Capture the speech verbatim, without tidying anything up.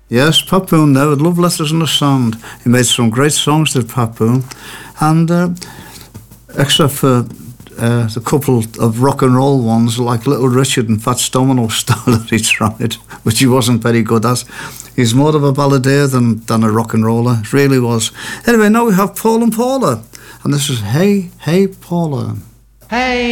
Yes, Pat Boone there with Love Letters on the Sand. He made some great songs, did Pat Boone. And uh, except for uh, the couple of rock and roll ones like Little Richard and Fats Domino style that he tried, which he wasn't very good at. He's more of a balladeer than, than a rock and roller. It really was. Anyway, now we have Paul and Paula. And this is Hey, Hey Paula. Hey!